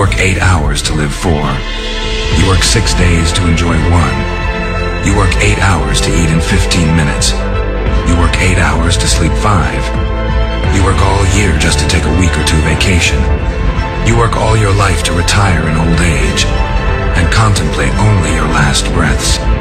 work 8 hours to live 4. You work 6 days to enjoy 1. You work 8 hours to eat in 15 minutes. You work 8 hours to sleep 5. You work all year just to take a week or 2 vacation. You work all your life to retire in old age and contemplate only your last breaths.